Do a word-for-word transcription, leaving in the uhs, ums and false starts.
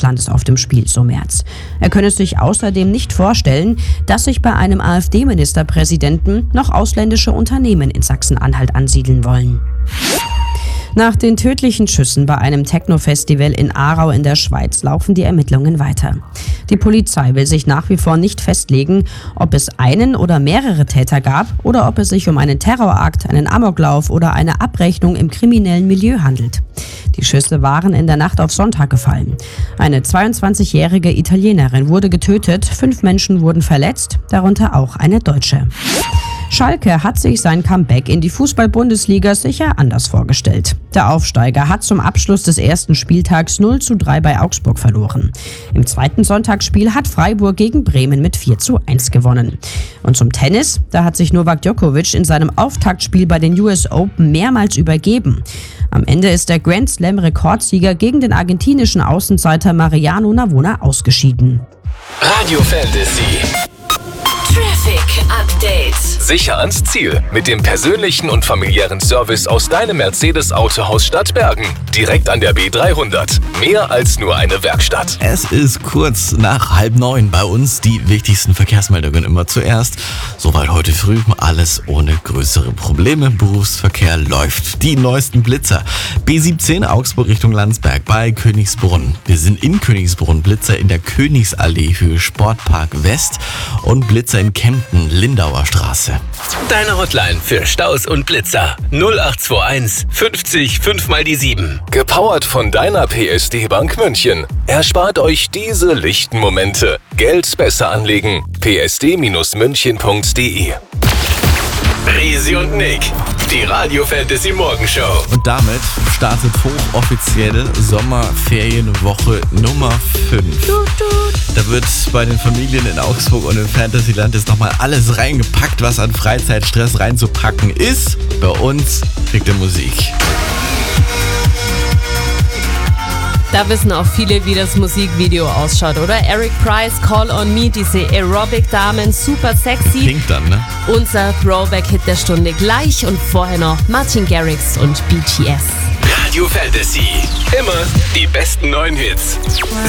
des Landes auf dem Spiel, so Merz. Er könne sich außerdem nicht vorstellen, dass sich bei einem AfD-Ministerpräsidenten noch ausländische Unternehmen in Sachsen-Anhalt ansiedeln wollen. Nach den tödlichen Schüssen bei einem Techno-Festival in Aarau in der Schweiz laufen die Ermittlungen weiter. Die Polizei will sich nach wie vor nicht festlegen, ob es einen oder mehrere Täter gab oder ob es sich um einen Terrorakt, einen Amoklauf oder eine Abrechnung im kriminellen Milieu handelt. Die Schüsse waren in der Nacht auf Sonntag gefallen. Eine zweiundzwanzigjährige Italienerin wurde getötet, fünf Menschen wurden verletzt, darunter auch eine Deutsche. Schalke hat sich sein Comeback in die Fußball-Bundesliga sicher anders vorgestellt. Der Aufsteiger hat zum Abschluss des ersten Spieltags null zu drei bei Augsburg verloren. Im zweiten Sonntagsspiel hat Freiburg gegen Bremen mit vier zu eins gewonnen. Und zum Tennis, da hat sich Novak Djokovic in seinem Auftaktspiel bei den U S Open mehrmals übergeben. Am Ende ist der Grand Slam-Rekordsieger gegen den argentinischen Außenseiter Mariano Navona ausgeschieden. Radio Fantasy. Traffic Update. Sicher ans Ziel mit dem persönlichen und familiären Service aus deinem Mercedes-Autohaus Stadtbergen. Direkt an der B dreihundert. Mehr als nur eine Werkstatt. Es ist kurz nach halb neun. Bei uns die wichtigsten Verkehrsmeldungen immer zuerst. Soweit heute früh, alles ohne größere Probleme. Berufsverkehr läuft. Die neuesten Blitzer. B siebzehn Augsburg Richtung Landsberg bei Königsbrunn. Wir sind in Königsbrunn. Blitzer in der Königsallee Höhe Sportpark West und Blitzer in Kempten, Lindauer Straße. Deine Hotline für Staus und Blitzer. null acht zwei eins fünfzig fünf mal die sieben. Gepowert von deiner P S D Bank München. Erspart euch diese lichten Momente. Geld besser anlegen. p s d münchen punkt d e. Risi und Nick, die Radio Fantasy Morgenshow. Und damit startet hochoffizielle Sommerferienwoche Nummer fünf. Da wird bei den Familien in Augsburg und im Fantasyland jetzt nochmal alles reingepackt, was an Freizeitstress reinzupacken ist. Bei uns kriegt ihr Musik. Da wissen auch viele, wie das Musikvideo ausschaut, oder? Eric Price, Call on Me, diese Aerobic-Damen, super sexy. Klingt dann, ne? Unser Throwback-Hit der Stunde gleich und vorher noch Martin Garrix und B T S. Radio Fantasy. Immer die besten neuen Hits.